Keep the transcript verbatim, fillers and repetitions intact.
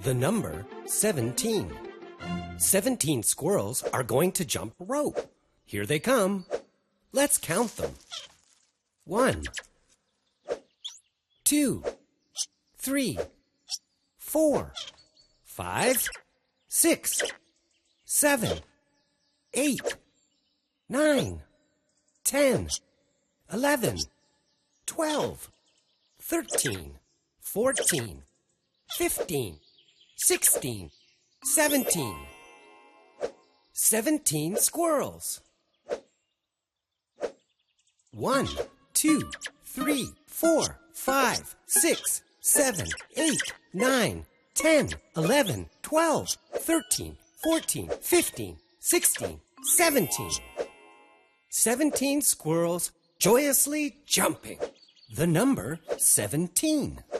the number seventeen. Seventeen squirrels are going to jump rope. Here they come. Let's count them. One, two, three, four, five, six, seven, eight, nine, ten, eleven, twelve, thirteen, fourteen, fifteen, sixteen, seventeen. Seventeen squirrels. One, two, three, four, five, six, seven, eight, nine, ten, eleven, twelve, thirteen, fourteen, fifteen, sixteen, seventeen. Seventeen squirrels joyously jumping. The number seventeen.